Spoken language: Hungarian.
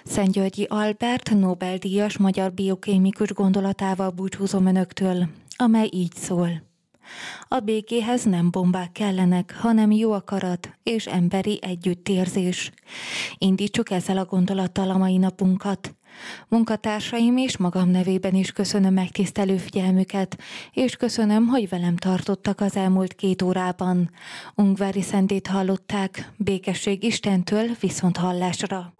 Szentgyörgyi Albert Nobel-díjas magyar biokémikus gondolatával búcsúzom önöktől, amely így szól. A békéhez nem bombák kellenek, hanem jó akarat és emberi együttérzés. Indítsuk ezzel a gondolattal a mai napunkat. Munkatársaim és magam nevében is köszönöm megtisztelő figyelmüket, és köszönöm, hogy velem tartottak az elmúlt 2 órában. Ungvári Szentét hallották, békesség Istentől, viszont hallásra.